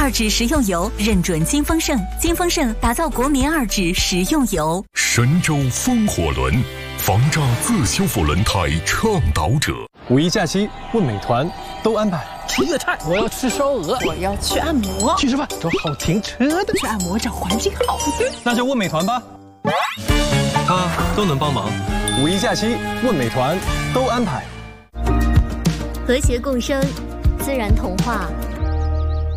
二指食用油认准金丰盛，金丰盛打造国民二指食用油。 神州风火轮，防诈自修复轮胎倡导者。 五一假期问美团都安排。 吃粤菜，我要吃烧鹅， 我要去按摩， 去吃饭，找好停车的， 去按摩找环境好的， 那就问美团吧，他都能帮忙。五一假期问美团都安排。 和谐共生，自然童话。